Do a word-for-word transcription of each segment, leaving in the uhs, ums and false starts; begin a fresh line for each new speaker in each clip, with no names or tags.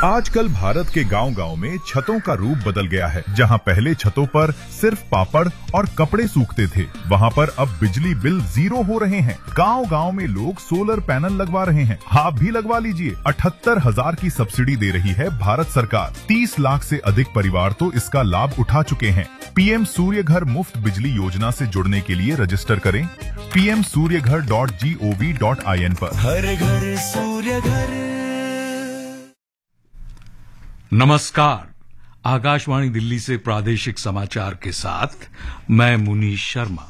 आजकल भारत के गांव-गांव में छतों का रूप बदल गया है। जहां पहले छतों पर सिर्फ पापड़ और कपड़े सूखते थे, वहां पर अब बिजली बिल जीरो हो रहे हैं। गांव-गांव में लोग सोलर पैनल लगवा रहे हैं। आप भी लगवा लीजिए। अठहत्तर हजार की सब्सिडी दे रही है भारत सरकार। तीस लाख से अधिक परिवार तो इसका लाभ उठा चुके हैं। पीएम सूर्य घर मुफ्त बिजली योजना से जुड़ने के लिए रजिस्टर करें पी एम सूर्य घर dot G O V dot I N पर।
हर घर सूर्य घर।
नमस्कार, आकाशवाणी दिल्ली से प्रादेशिक समाचार के साथ मैं मुनीश शर्मा।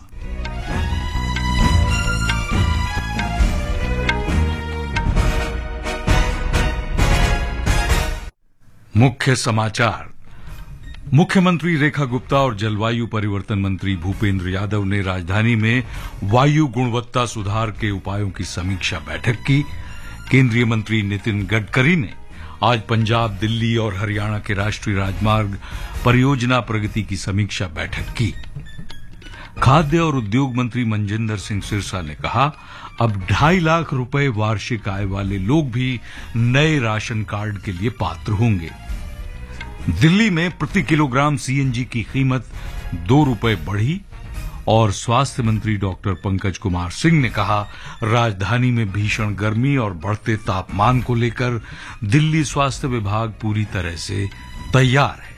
मुख्य समाचार। मुख्यमंत्री रेखा गुप्ता और जलवायु परिवर्तन मंत्री भूपेंद्र यादव ने राजधानी में वायु गुणवत्ता सुधार के उपायों की समीक्षा बैठक की। केंद्रीय मंत्री नितिन गडकरी ने आज पंजाब, दिल्ली और हरियाणा के राष्ट्रीय राजमार्ग परियोजना प्रगति की समीक्षा बैठक की। खाद्य और उद्योग मंत्री मनजिंदर सिंह सिरसा ने कहा, अब ढाई लाख रुपए वार्षिक आय वाले लोग भी नए राशन कार्ड के लिए पात्र होंगे। दिल्ली में प्रति किलोग्राम सीएनजी की कीमत दो रुपए बढ़ी और स्वास्थ्य मंत्री डॉक्टर पंकज कुमार सिंह ने कहा, राजधानी में भीषण गर्मी और बढ़ते तापमान को लेकर दिल्ली स्वास्थ्य विभाग पूरी तरह से तैयार है।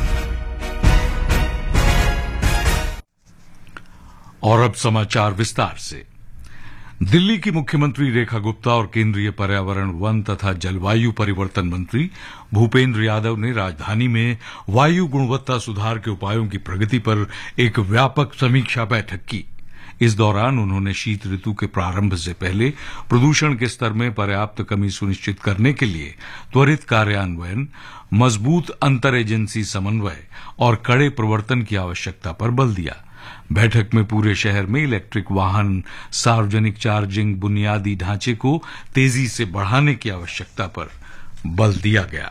और अब समाचार विस्तार से। दिल्ली की मुख्यमंत्री रेखा गुप्ता और केंद्रीय पर्यावरण, वन तथा जलवायु परिवर्तन मंत्री भूपेंद्र यादव ने राजधानी में वायु गुणवत्ता सुधार के उपायों की प्रगति पर एक व्यापक समीक्षा बैठक की। इस दौरान उन्होंने शीत ऋतु के प्रारंभ से पहले प्रदूषण के स्तर में पर्याप्त कमी सुनिश्चित करने के लिए त्वरित कार्यान्वयन, मजबूत अंतर एजेंसी समन्वय और कड़े प्रवर्तन की आवश्यकता पर बल दिया। बैठक में पूरे शहर में इलेक्ट्रिक वाहन, सार्वजनिक चार्जिंग बुनियादी ढांचे को तेजी से बढ़ाने की आवश्यकता पर बल दिया गया।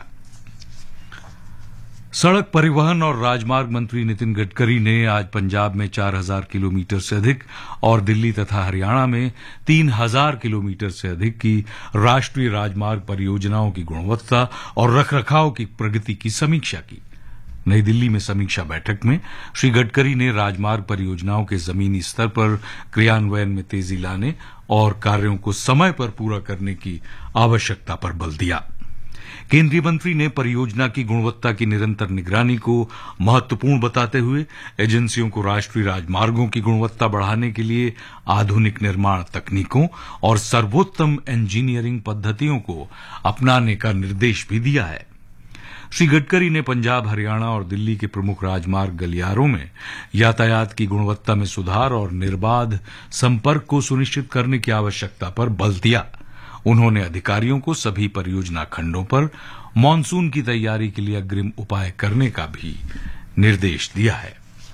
सड़क परिवहन और राजमार्ग मंत्री नितिन गडकरी ने आज पंजाब में चार हजार किलोमीटर से अधिक और दिल्ली तथा हरियाणा में तीन हजार किलोमीटर से अधिक की राष्ट्रीय राजमार्ग परियोजनाओं की गुणवत्ता और रखरखाव की प्रगति की समीक्षा की। नई दिल्ली में समीक्षा बैठक में श्री गडकरी ने राजमार्ग परियोजनाओं के जमीनी स्तर पर क्रियान्वयन में तेजी लाने और कार्यों को समय पर पूरा करने की आवश्यकता पर बल दिया। केंद्रीय मंत्री ने परियोजना की गुणवत्ता की निरंतर निगरानी को महत्वपूर्ण बताते हुए एजेंसियों को राष्ट्रीय राजमार्गों की गुणवत्ता बढ़ाने के लिए आधुनिक निर्माण तकनीकों और सर्वोत्तम इंजीनियरिंग पद्धतियों को अपनाने का निर्देश भी दिया है। श्री गडकरी ने पंजाब, हरियाणा और दिल्ली के प्रमुख राजमार्ग गलियारों में यातायात की गुणवत्ता में सुधार और निर्बाध संपर्क को सुनिश्चित करने की आवश्यकता पर बल दिया। उन्होंने अधिकारियों को सभी परियोजना खंडों पर मानसून की तैयारी के लिए अग्रिम उपाय करने का भी निर्देश दिया है।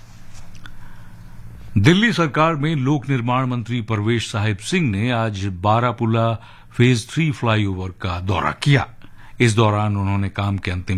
दिल्ली सरकार में लोक निर्माण मंत्री परवेश साहिब सिंह ने आज बारापुला फेज थ्री फ्लाईओवर का दौरा किया। इस दौरान उन्होंने काम के अंतिम